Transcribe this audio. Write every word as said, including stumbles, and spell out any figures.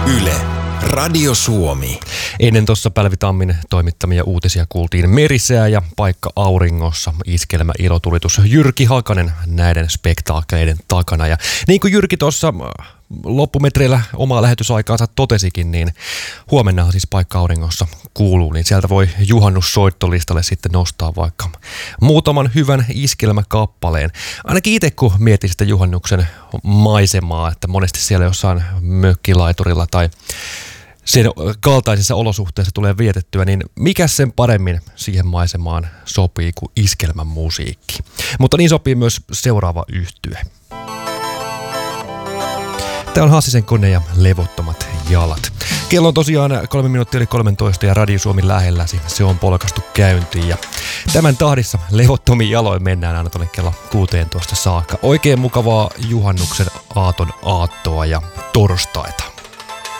Yle, Radio Suomi. Ennen tuossa Pälvi Tammin toimittamia uutisia kuultiin merisää ja paikka auringossa, iskelmä, ilotulitus. Jyrki Hakanen näiden spektaakkeleiden takana. Ja niin kuin Jyrki tuossa loppumetreillä omaa lähetysaikaansa totesikin, niin huomennahan siis paikka auringossa kuuluu, niin sieltä voi juhannussoittolistalle sitten nostaa vaikka muutaman hyvän iskelmäkappaleen. Ainakin itse kun mietin sitä juhannuksen maisemaa, että monesti siellä jossain mökkilaiturilla tai sen kaltaisissa olosuhteissa tulee vietettyä, niin mikä sen paremmin siihen maisemaan sopii kuin iskelmän musiikki. Mutta niin sopii myös seuraava yhtye. Tämä on Hassisen kone ja levottomat jalat. Kello on tosiaan kolme minuuttia yli kolmetoista ja Radio Suomi lähelläsi. Se on polkastu käyntiin ja tämän tahdissa levottomiin jaloin mennään aina tuonne kello kuusitoista saakka. Oikein mukavaa juhannuksen aaton aattoa ja torstaita.